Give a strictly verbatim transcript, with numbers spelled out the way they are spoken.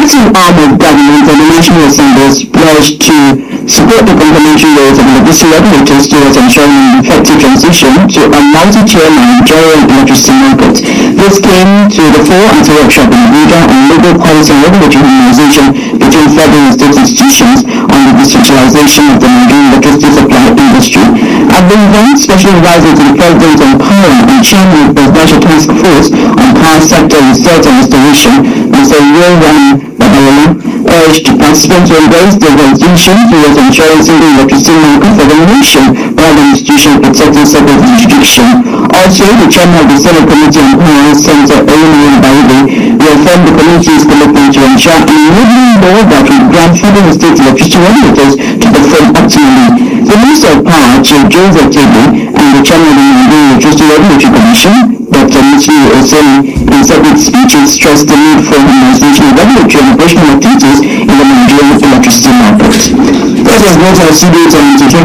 executive arm of government and the National Assembly has pledged to support the complementary roles of electricity regulators towards ensuring an effective transition to a multi-tier Nigerian electricity market. This came to the fore at a workshop in Abuja on legal policy and regulatory harmonization between federal and state institutions on the decentralization of the Nigerian electricity supply industry. At the event, Special Advisor to the President on Power and Chairman of the Presidential Task Force on Power Sector Research and Restoration, Mister Yohan Babayola, urged participants to embrace the transition towards ensuring single electricity market for the nation rather than institution protecting separate jurisdiction. Also, the chairman of the Senate Committee on Power, Senator Olumide Baibe, reaffirmed the committee's commitment to ensure an enabling law that will grant federal and state electricity regulators to perform optimally. The Minister of Power, Chief Joseph Kebe, and the chairman of the Nigerian Electricity Regulatory Commission, Doctor Michi Oseni, in separate speeches stressed the need for harmonization of regulatory and operational activities in the Nigerian electricity market. That has brought our C B A to